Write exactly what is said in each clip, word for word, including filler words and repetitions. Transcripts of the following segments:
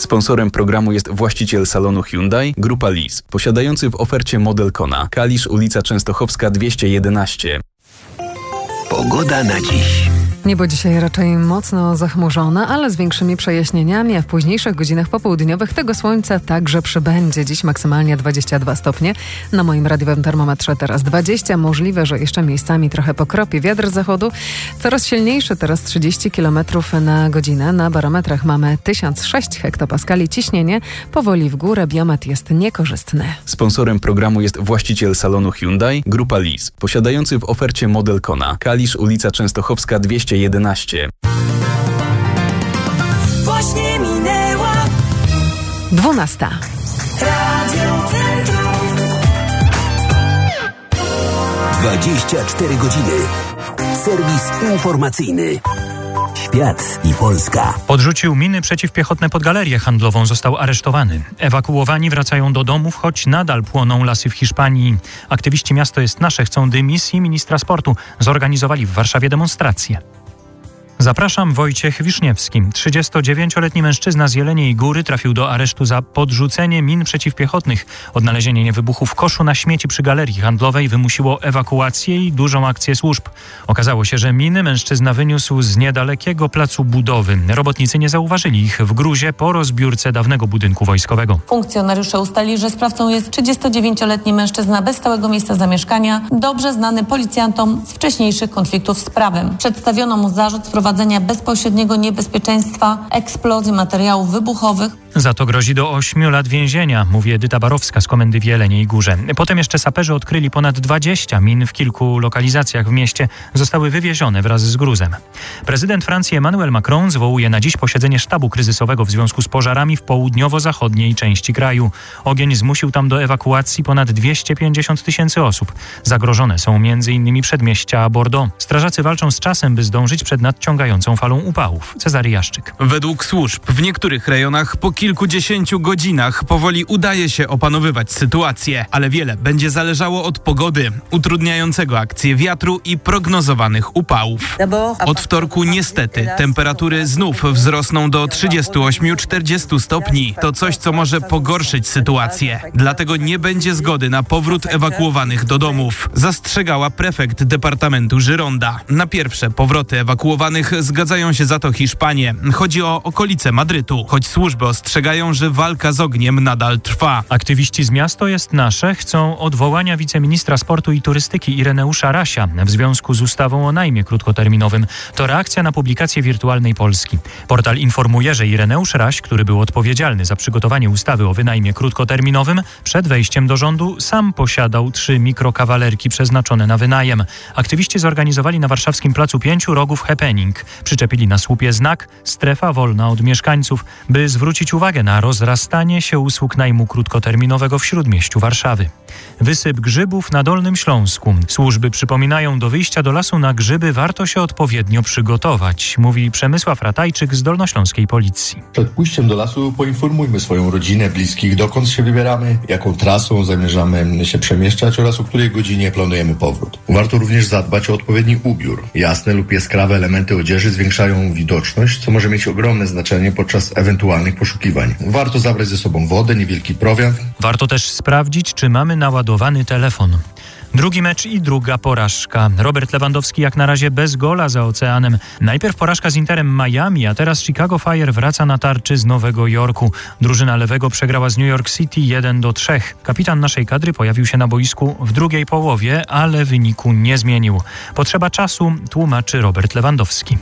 Sponsorem programu jest właściciel salonu Hyundai, Grupa Lease, posiadający w ofercie model Kona. Kalisz, ulica Częstochowska dwieście jedenaście. Pogoda na dziś. Niebo dzisiaj raczej mocno zachmurzone, ale z większymi przejaśnieniami, a w późniejszych godzinach popołudniowych tego słońca także przybędzie. Dziś maksymalnie dwadzieścia dwa stopnie. Na moim radiowym termometrze teraz dwadzieścia. Możliwe, że jeszcze miejscami trochę pokropi wiatr z zachodu. Coraz silniejszy, teraz trzydzieści kilometrów na godzinę. Na barometrach mamy tysiąc sześć hektopaskali. Ciśnienie powoli w górę. Biometr jest niekorzystny. Sponsorem programu jest właściciel salonu Hyundai, Grupa Lease, posiadający w ofercie model Kona. Kalisz, ulica Częstochowska dwieście jedenaście. Właśnie minęła dwunasta. Radio Centrum. dwadzieścia cztery godziny. Serwis informacyjny. Świat i Polska. Podrzucił miny przeciwpiechotne pod galerię handlową. Został aresztowany. Ewakuowani wracają do domów, choć nadal płoną lasy w Hiszpanii. Aktywiści Miasto jest Nasze chcą dymisji ministra sportu. Zorganizowali w Warszawie demonstrację. Zapraszam, Wojciech Wiszniewski. trzydziestodziewięcioletni mężczyzna z Jeleniej Góry trafił do aresztu za podrzucenie min przeciwpiechotnych. Odnalezienie wybuchu w koszu na śmieci przy galerii handlowej wymusiło ewakuację i dużą akcję służb. Okazało się, że miny mężczyzna wyniósł z niedalekiego placu budowy. Robotnicy nie zauważyli ich w gruzie po rozbiórce dawnego budynku wojskowego. Funkcjonariusze ustalili, że sprawcą jest trzydziestodziewięcioletni mężczyzna bez stałego miejsca zamieszkania, dobrze znany policjantom z wcześniejszych konfliktów z prawem. Przedstawiono mu zarzut sprowadzenia bezpośredniego niebezpieczeństwa eksplozji materiałów wybuchowych. Za to grozi do ośmiu lat więzienia, mówi Edyta Barowska z komendy w Jeleniej Górze. Potem jeszcze saperzy odkryli ponad dwadzieścia min w kilku lokalizacjach w mieście. Zostały wywiezione wraz z gruzem. Prezydent Francji Emmanuel Macron zwołuje na dziś posiedzenie sztabu kryzysowego w związku z pożarami w południowo-zachodniej części kraju. Ogień zmusił tam do ewakuacji ponad dwieście pięćdziesiąt tysięcy osób. Zagrożone są między innymi przedmieścia Bordeaux. Strażacy walczą z czasem, by zdążyć przed nadciągającą falą upałów. Cezary Jaszczyk. Według służb w niektórych rejonach po kilkudziesięciu godzinach powoli udaje się opanowywać sytuację, ale wiele będzie zależało od pogody, utrudniającego akcję wiatru i prognozowanych upałów. Od wtorku niestety temperatury znów wzrosną do trzydziestu ośmiu do czterdziestu stopni. To coś, co może pogorszyć sytuację. Dlatego nie będzie zgody na powrót ewakuowanych do domów, zastrzegała prefekt Departamentu Gironda. Na pierwsze powroty ewakuowanych zgadzają się za to Hiszpanie. Chodzi o okolice Madrytu, choć służby ostrzegają, że walka z ogniem nadal trwa. Aktywiści z Miasto jest Nasze chcą odwołania wiceministra sportu i turystyki Ireneusza Rasia w związku z ustawą o najmie krótkoterminowym. To reakcja na publikację Wirtualnej Polski. Portal informuje, że Ireneusz Raś, który był odpowiedzialny za przygotowanie ustawy o wynajmie krótkoterminowym, przed wejściem do rządu sam posiadał trzy mikrokawalerki przeznaczone na wynajem. Aktywiści zorganizowali na warszawskim Placu Pięciu Rogów happening. Przyczepili na słupie znak „Strefa wolna od mieszkańców”, by zwrócić uwagę na rozrastanie się usług najmu krótkoterminowego w śródmieściu Warszawy. Wysyp grzybów na Dolnym Śląsku. Służby przypominają, do wyjścia do lasu na grzyby warto się odpowiednio przygotować, mówi Przemysław Ratajczyk z dolnośląskiej policji. Przed pójściem do lasu poinformujmy swoją rodzinę, bliskich, dokąd się wybieramy, jaką trasą zamierzamy się przemieszczać oraz o której godzinie planujemy powrót. Warto również zadbać o odpowiedni ubiór. Jasne lub jaskrawe elementy odzieży zwiększają widoczność, co może mieć ogromne znaczenie podczas ewentualnych poszukiwań. Warto zabrać ze sobą wodę, niewielki prowiant. Warto też sprawdzić, czy mamy naładowany telefon. Drugi mecz i druga porażka. Robert Lewandowski jak na razie bez gola za oceanem. Najpierw porażka z Interem Miami, a teraz Chicago Fire wraca na tarczy z Nowego Jorku. Drużyna lewego przegrała z New York City jeden do trzech. Kapitan naszej kadry pojawił się na boisku w drugiej połowie, ale wyniku nie zmienił. Potrzeba czasu, tłumaczy Robert Lewandowski.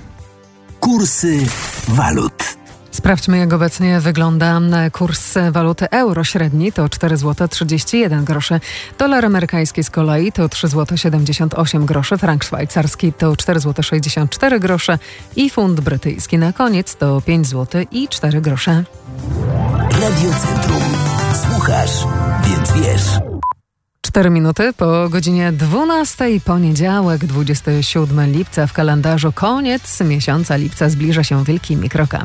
Kursy walut. Sprawdźmy, jak obecnie wygląda kurs waluty euro. Średni to cztery złote trzydzieści jeden groszy. Dolar amerykański z kolei to trzy złote siedemdziesiąt osiem groszy. Frank szwajcarski to cztery złote sześćdziesiąt cztery grosze. I funt brytyjski na koniec to pięć złotych i cztery grosze. Radio Centrum. Słuchasz, więc wiesz. Cztery minuty po godzinie dwunastej, poniedziałek, dwudziestego siódmego lipca w kalendarzu. Koniec miesiąca lipca zbliża się wielkimi krokami.